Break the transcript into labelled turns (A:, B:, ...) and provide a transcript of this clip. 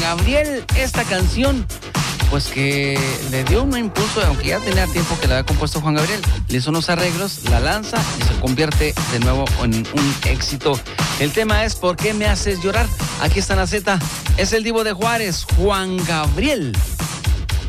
A: Gabriel, esta canción, pues que le dio un impulso, aunque ya tenía tiempo que la había compuesto Juan Gabriel, le hizo unos arreglos, la lanza y se convierte de nuevo en un éxito. El tema es ¿Por qué me haces llorar? Aquí está en la Z, es el Divo de Juárez, Juan Gabriel.